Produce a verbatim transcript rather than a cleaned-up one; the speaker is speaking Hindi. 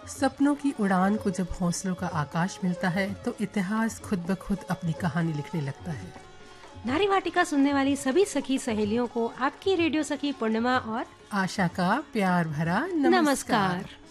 सपनों की उड़ान को जब हौसलों का आकाश मिलता है तो इतिहास खुद ब खुद अपनी कहानी लिखने लगता है। नारी वाटिका सुनने वाली सभी सखी सहेलियों को आपकी रेडियो सखी पूर्णिमा और आशा का प्यार भरा नमस्कार, नमस्कार।